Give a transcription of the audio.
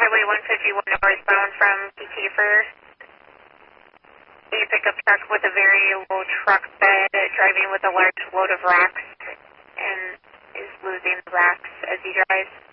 Highway 151 northbound from PT for a pickup truck with a very low truck bed driving with a large load of rocks and is losing the rocks as he drives.